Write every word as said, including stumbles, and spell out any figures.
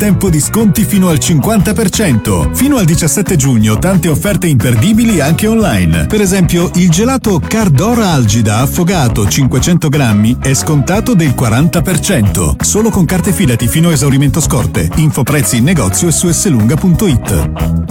tempo di sconti fino al cinquanta per cento. Fino al diciassette giugno tante offerte imperdibili anche online. Per esempio, il gelato Cardora Algida affogato cinquecento grammi è scontato del quaranta per cento. Solo con carte Fidati fino a esaurimento scorte. Info prezzi in negozio e su esselunga punto it.